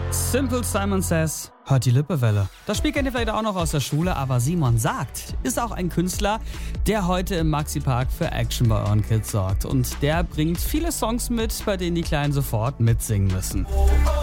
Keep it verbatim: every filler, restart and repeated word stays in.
Simple Simon Says, hört die Lippewelle. Das Spiel kennt ihr vielleicht auch noch aus der Schule, aber Simon Sagt ist auch ein Künstler, der heute im Maxi-Park für Action bei euren Kids sorgt. Und der bringt viele Songs mit, bei denen die Kleinen sofort mitsingen müssen.